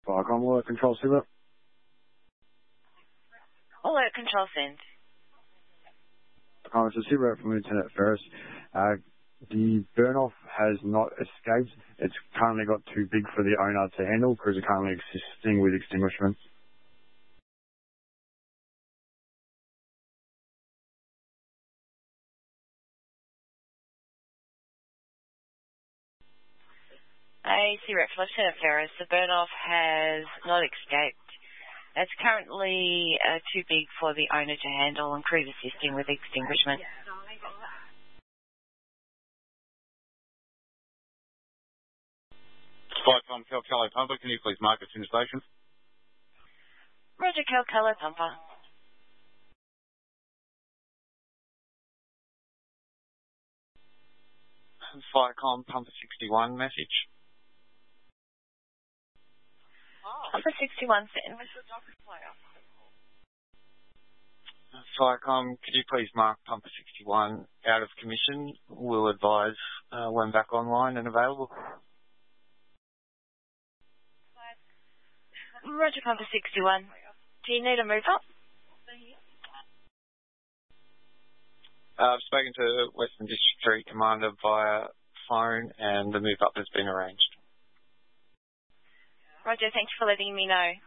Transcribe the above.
Viacom Alert Control Silver. Alert Control Send. It's a Silver from Lieutenant Ferris. The burn-off has not escaped. It's currently got too big for the owner to handle. Crews are currently assisting with extinguishment. Rep for Lieutenant Ferris. The burn-off has not escaped. It's currently too big for the owner to handle and crews assisting with extinguishment. Viacom Calcalo Pumper, can you please mark us in the station? Roger, Calcalo Pumper. Viacom Pumper 61 message. Pumper 61 send. Viacom, could you please mark Pumper 61 out of commission? We'll advise when back online and available. Roger, Pumper 61. Do you need a move up? I've spoken to Western District Commander via phone and the move up has been arranged. Roger, thanks for letting me know.